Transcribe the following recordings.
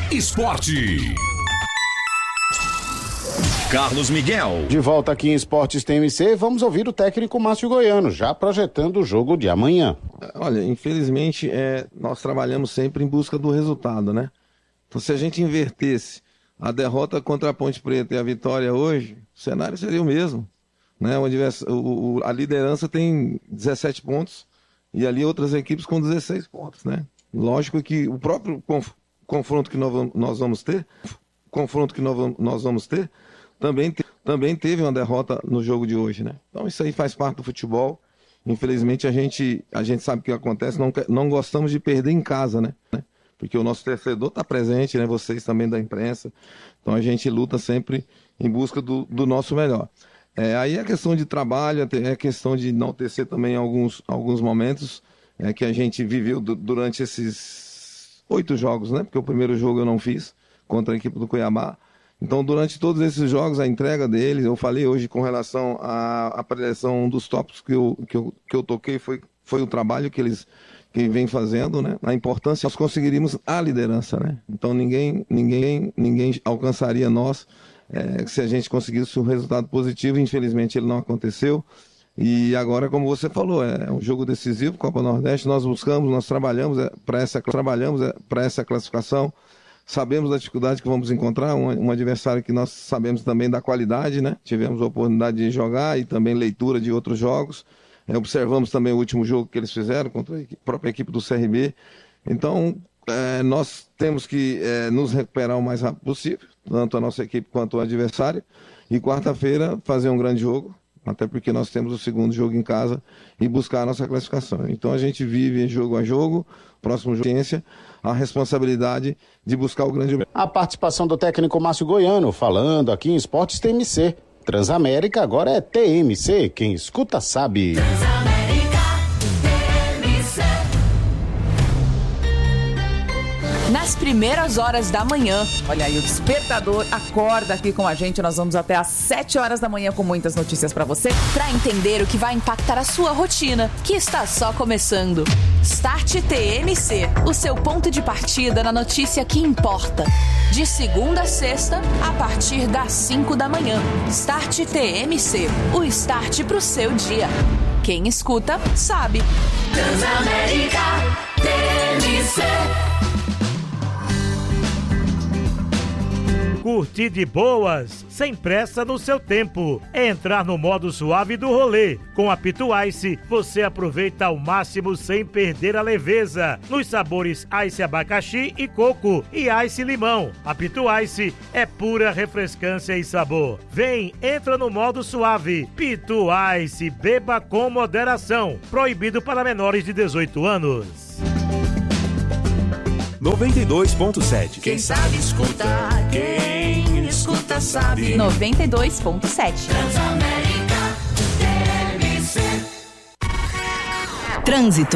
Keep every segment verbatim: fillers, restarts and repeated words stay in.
Esporte. Carlos Miguel. De volta aqui em Esportes T M C, vamos ouvir o técnico Márcio Goiano, já projetando o jogo de amanhã. Olha, infelizmente, é, nós trabalhamos sempre em busca do resultado, né? Então, se a gente invertesse a derrota contra a Ponte Preta e a vitória hoje, o cenário seria o mesmo, né? O, o, a liderança tem dezessete pontos e ali outras equipes com dezesseis pontos, né? Lógico que o próprio conf, confronto que nós, nós vamos ter, confronto que nós, nós vamos ter, Também, te, também teve uma derrota no jogo de hoje, né? Então isso aí faz parte do futebol. Infelizmente a gente, a gente sabe o que acontece, não, não gostamos de perder em casa, né? Porque o nosso torcedor está presente, né? Vocês também da imprensa. Então a gente luta sempre em busca do, do nosso melhor. É, aí é questão de trabalho, é questão de enaltecer também alguns, alguns momentos é, que a gente viveu du, durante esses oito jogos, né? Porque o primeiro jogo eu não fiz contra a equipe do Cuiabá. Então, durante todos esses jogos, a entrega deles, eu falei hoje com relação à, à preleção, um dos tópicos que eu, que eu, que eu toquei foi, foi o trabalho que eles que vêm fazendo, né? A importância, nós conseguiríamos a liderança, né? Então, ninguém, ninguém, ninguém alcançaria nós é, se a gente conseguisse um resultado positivo. Infelizmente, ele não aconteceu. E agora, como você falou, é um jogo decisivo, Copa Nordeste, nós buscamos, nós trabalhamos é, para essa, trabalhamos, é, para essa classificação. Sabemos da dificuldade que vamos encontrar, um, um adversário que nós sabemos também da qualidade, né? Tivemos a oportunidade de jogar e também leitura de outros jogos. É, observamos também o último jogo que eles fizeram contra a própria equipe do C R B. Então, é, nós temos que é, nos recuperar o mais rápido possível, tanto a nossa equipe quanto o adversário. E quarta-feira fazer um grande jogo, até porque nós temos o segundo jogo em casa e buscar a nossa classificação. Então a gente vive jogo a jogo, próximo jogo, ciência, a responsabilidade de buscar o grande... A participação do técnico Márcio Goiano, falando aqui em Esportes T M C. Transamérica agora é T M C, quem escuta sabe. Transamérica T M C. Nas primeiras horas da manhã. Olha aí, o despertador acorda aqui com a gente. Nós vamos até às sete horas da manhã com muitas notícias para você. Para entender o que vai impactar a sua rotina, que está só começando. Start T M C, o seu ponto de partida na notícia que importa. De segunda a sexta, a partir das cinco da manhã. Start T M C, o start pro seu dia. Quem escuta, sabe. Transamérica T M C. Curtir de boas, sem pressa no seu tempo. É entrar no modo suave do rolê. Com a Pito Ice, você aproveita ao máximo sem perder a leveza. Nos sabores Ice abacaxi e coco e Ice limão. A Pito Ice é pura refrescância e sabor. Vem, entra no modo suave. Pito Ice, beba com moderação. Proibido para menores de dezoito anos. noventa e dois ponto sete. Quem sabe escuta, quem escuta sabe. noventa e dois ponto sete. Transamérica T M C. Trânsito.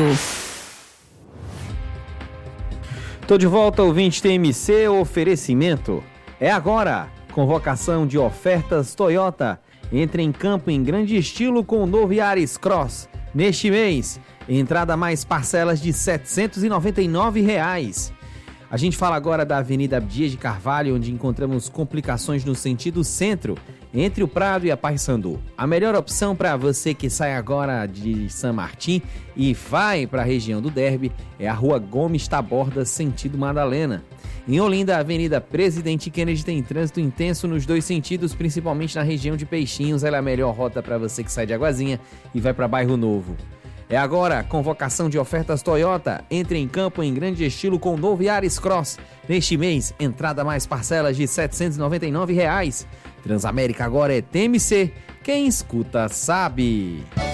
Tô de volta, ouvinte T M C, oferecimento. É agora, convocação de ofertas Toyota. Entre em campo em grande estilo com o novo Yaris Cross. Neste mês, entrada mais parcelas de setecentos e noventa e nove reais. A gente fala agora da Avenida Abdias de Carvalho, onde encontramos complicações no sentido centro, entre o Prado e a Paissandu. A melhor opção para você que sai agora de São Martim e vai para a região do Derby é a Rua Gomes Taborda, sentido Madalena. Em Olinda, a Avenida Presidente Kennedy tem trânsito intenso nos dois sentidos, principalmente na região de Peixinhos. Ela é a melhor rota para você que sai de Aguazinha e vai para Bairro Novo. É agora, convocação de ofertas Toyota. Entre em campo em grande estilo com o novo Yaris Cross. Neste mês, entrada mais parcelas de setecentos e noventa e nove reais. Transamérica agora é T M C. Quem escuta sabe.